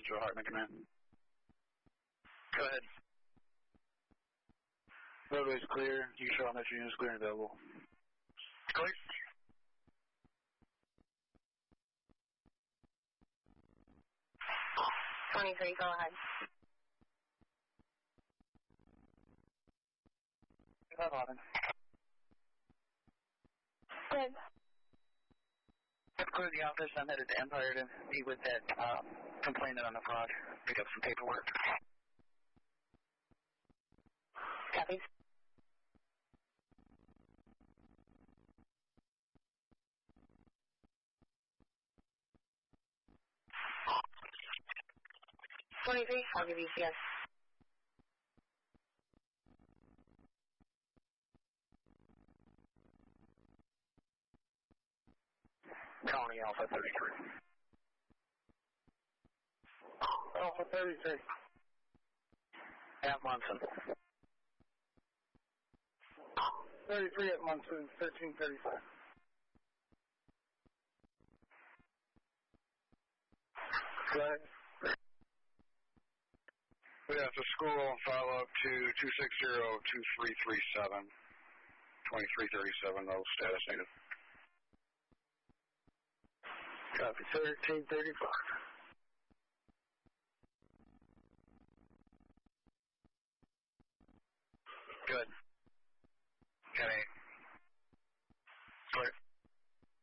Joe Hartman, command. Go ahead. Roadway's clear. You show all Metro units clear and available. Clear. Go ahead. Go on. Good. I've cleared the office. I'm headed to Empire to meet with that complainant on the fraud. Pick up some paperwork. Copy. I'll give you CS. County Alpha 33. Alpha 33. At Munson. 33 at Munson, 1335. Go ahead. We have to school, follow up to 260-2337. 2337, no status needed. Copy, 1335.